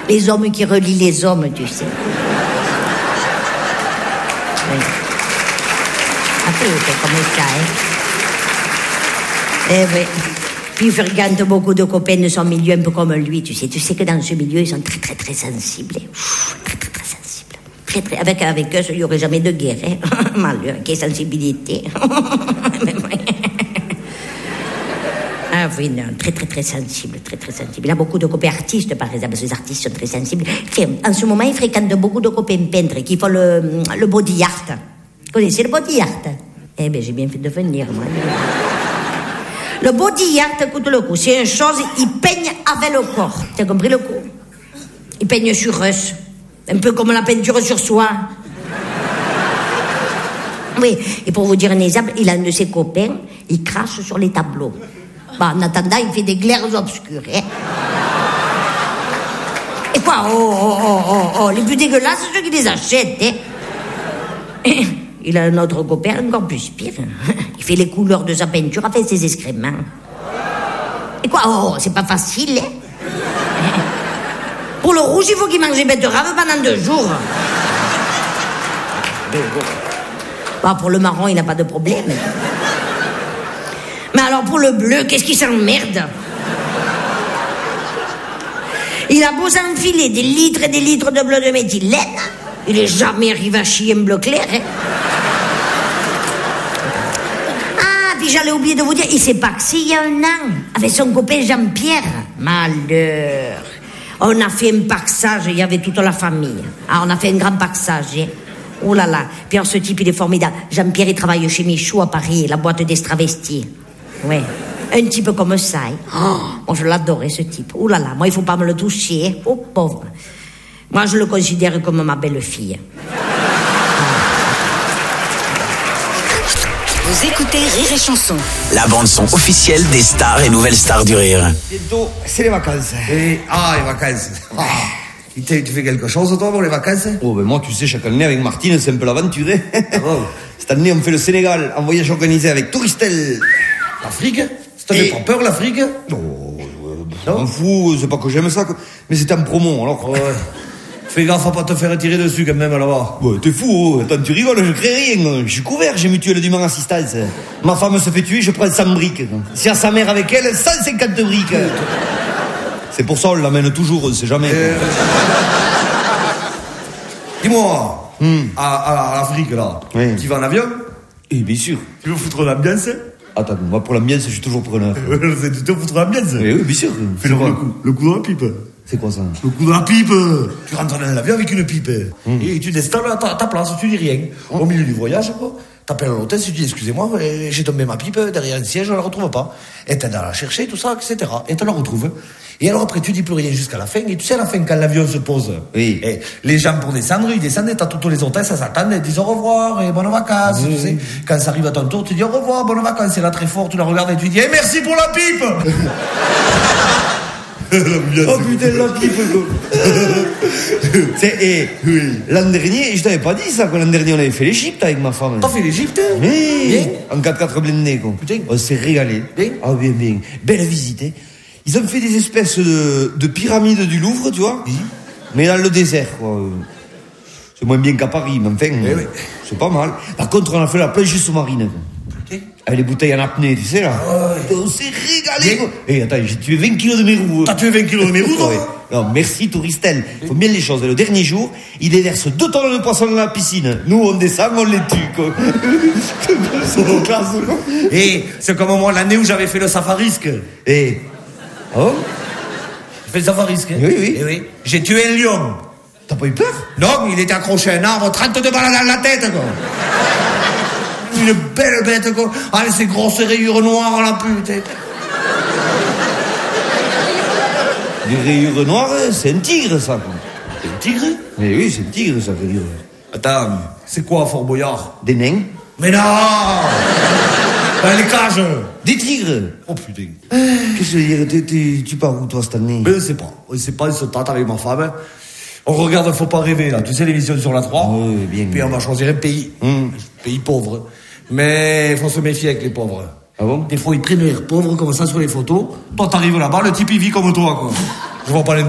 Les hommes qui relient les hommes, tu sais. Oui. Après, c'est comme ça, hein. Eh oui. Puis il fréquente beaucoup de copains de son milieu, un peu comme lui, tu sais. Tu sais que dans ce milieu, ils sont très, très, très sensibles. Très, très, très sensibles. Très, très... Avec eux, il n'y aurait jamais de guerre, hein. Malheur, quelle sensibilité. Ah oui, non, très, très, très sensible, très, très sensible. Il a beaucoup de copains artistes, par exemple. Ces artistes sont très sensibles. Tiens, en ce moment, il fréquente beaucoup de copains peintres qui font le body art. Vous connaissez le body art? Eh bien, j'ai bien fait de venir, moi. Le body art, écoute le coup. C'est une chose, il peigne avec le corps. T'as compris le coup? Il peigne sur eux. Un peu comme la peinture sur soi. Oui, et pour vous dire un exemple, il a un de ses copains, il crache sur les tableaux. Bah, en attendant, il fait des glaires obscures. Hein. Et quoi? Oh, les plus dégueulasses, c'est ceux qui les achètent. Hein. Il a un autre copain encore plus pire. Il fait les couleurs de sa peinture avec ses excréments. Et quoi? Oh, c'est pas facile, hein. Pour le rouge, il faut qu'il mange des betteraves pendant 2 jours. Bah, pour le marron, il n'a pas de problème. Mais alors pour le bleu, qu'est-ce qui s'emmerde? Il a beau s'enfiler des litres et des litres de bleu de méthylène, il est jamais arrivé à chier un bleu clair, hein. Ah, puis j'allais oublier de vous dire, il s'est paxé il y a 1 an, avec son copain Jean-Pierre. Malheur. On a fait un paxage, il y avait toute la famille. Ah, on a fait un grand paxage, hein. Oh là là. Puis alors, ce type, il est formidable. Jean-Pierre, il travaille chez Michaud à Paris, la boîte d'extravestis. Ouais. Un type comme ça. Hein. Oh, moi, je l'adorais, ce type. Oh là là. Moi, il faut pas me le toucher. Hein. Oh, pauvre. Moi, je le considère comme ma belle-fille. Vous écoutez Rire et Chanson. La bande-son officielle des stars et nouvelles stars du rire. Bientôt, c'est les vacances. Les vacances. Ah. Tu fais quelque chose, toi, pour les vacances? Oh, ben moi, tu sais, chaque année, avec Martine, c'est un peu l'aventure. Oh. Cette année, on fait le Sénégal, en voyage organisé avec Touristel. L'Afrique? Ça te fait pas peur, l'Afrique? Non, je m'en fous, c'est pas que j'aime ça, mais c'était en promo, alors... Ouais. Fais gaffe à pas te faire tirer dessus, quand même, là-bas. Ouais, t'es fou, oh. Attends, tu rigoles, je crée rien. Je suis couvert, j'ai mutuelle d'humain assistance. Ma femme se fait tuer, je prends 100 briques. Si à sa mère avec elle, 150 briques. C'est pour ça, on l'amène toujours, on sait jamais. Dis-moi, à l'Afrique, là, oui. Tu vas en avion? Eh bien sûr. Tu veux foutre l'ambiance? Attends, moi pour l'ambiance, je suis toujours preneur. Tu te foutre l'ambiance? Oui, bien sûr. Fais le coup de la pipe. C'est quoi ça? Le coup de la pipe. Tu rentres dans l'avion avec une pipe. Et tu t'installes à ta place, tu dis rien. Au milieu du voyage, quoi. T'appelles à l'hôtel, tu dis excusez-moi, j'ai tombé ma pipe derrière un siège, je la retrouve pas. Et t'aides à la chercher, tout ça, etc. Et tu la retrouves. Et alors après, tu dis plus rien jusqu'à la fin. Et tu sais, à la fin, quand l'avion se pose, oui. Et les gens pour descendre, ils descendent, et t'as tous les hôtels, ça s'attend, ils disent au revoir et bonnes vacances. Tu sais. Quand ça arrive à ton tour, tu dis au revoir, bonnes vacances. Et là, très fort, tu la regardes et tu dis merci pour la pipe. Oh putain, la pipe, oui. L'an dernier, je t'avais pas dit ça, l'an dernier on avait fait l'Égypte avec ma femme. T'as fait l'Égypte? Oui. Bien. En 4x4 blindé, quoi. Putain. On s'est régalé. Bien. Ah bien. Belle visite, hein. Ils ont fait des espèces de pyramides du Louvre, tu vois. Oui. Mais dans le désert, quoi. C'est moins bien qu'à Paris, mais enfin, oui. C'est pas mal. Par contre, on a fait la plage sous-marine, quoi. Avec les bouteilles en apnée, tu sais, là. On s'est régalé, quoi. Et attends, j'ai tué 20 kilos de mérou. T'as tué 20 kilos de mérou, toi? Non, merci, Touristel. Faut bien les choses. Le dernier jour, ils déversent 2 tonnes de poissons dans la piscine. Nous, on descend, on les tue, quoi. C'est classe, quoi. Et c'est comme moi, l'année où j'avais fait le safarisque. Et... Oh? J'ai fait le safarisque. Oui. Et oui. J'ai tué un lion. T'as pas eu peur? Non, il était accroché à un arbre, 32 balles dans la tête, quoi. Une belle bête, quoi. Avec ses grosses rayures noires, la putain. Les rayures noires, c'est un tigre, ça, quoi. C'est un tigre? Mais oui, c'est un tigre, ça, rayure. Attends, c'est quoi, Fort Boyard? Des nains? Mais non. Les cages. Des tigres. Oh putain. Qu'est-ce que je veux dire? Tu pars où, toi, cette année? Mais on sait pas, on se tâte avec ma femme. On regarde Faut pas rêver, là. Tu sais, l'émission sur la 3. Oui, bien. Puis on va choisir un pays. Un pays pauvre. Mais il faut se méfier avec les pauvres. Ah bon? Des fois, ils prennent l'air pauvres comme ça sur les photos. Toi, t'arrives là-bas, le type, il vit comme toi, quoi. Je vois pas